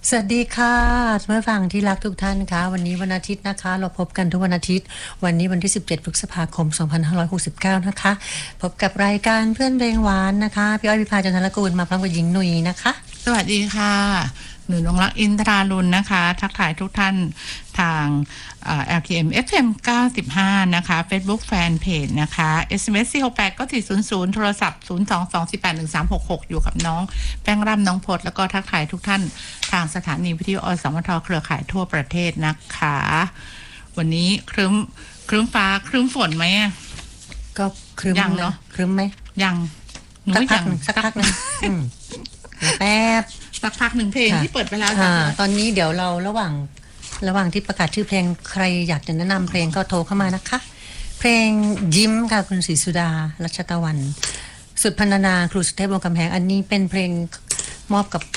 สวัสดีค่ะเมื่อฟังที่รักทุกท่านคะวันนี้วันอาทิตย์นะคะเราพบกันทุกวันอาทิตย์วันนี้วันที่17พฤษภาคม2569นะคะพบกับรายการเพื่อนเพลงหวานนะคะพี่อ้อยพิพาจันทรกูลมาพร้อมกับหญิงหนุ่ยนะคะสวัสดีค่ะหนูนงรักอินทรารุณนะคะทักทายทุกท่านทางLKM FM 95นะคะ Facebook Fanpage นะคะ SMS 468ก็400โทรศัพท์022481366อยู่กับน้องแป้งร่ำน้องพดแล้วก็ทักทายทุกท่านทางสถานีวิทยุอสมทเครือข่ายทั่วประเทศนะคะวันนี้ครึ้มฟ้าครึ้มฝนไหมก็ครึ้มยังเนาะครึ้มไหมยังหนูยังสักพักนึงแป๊บสักพักหนึ่งเพลงที่เปิดไปแล้วตอนนี้เดี๋ยวเราระหว่างที่ประกาศชื่อเพลงใครอยากจะแนะนำเพลงก็โทรเข้ามานะคะเพลงยิ้มค่ะคุณศรีสุดารัชตะวันสุดพรรณนาครูสุเทพวงศ์กำแพงอันนี้เป็นเพลงมอบกับ